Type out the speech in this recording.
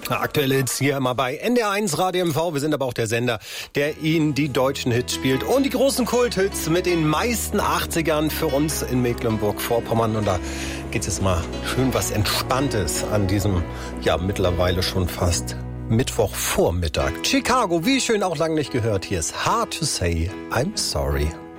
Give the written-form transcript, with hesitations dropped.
Aktuelle Hits hier immer bei NDR1 Radio MV. Wir sind aber auch der Sender, der Ihnen die deutschen Hits spielt und die großen Kulthits mit den meisten 80ern für uns in Mecklenburg-Vorpommern. Und da geht es jetzt mal schön was Entspanntes an diesem, ja mittlerweile schon fast Mittwochvormittag. Chicago, wie schön, auch lange nicht gehört. Hier ist Hard to Say I'm Sorry.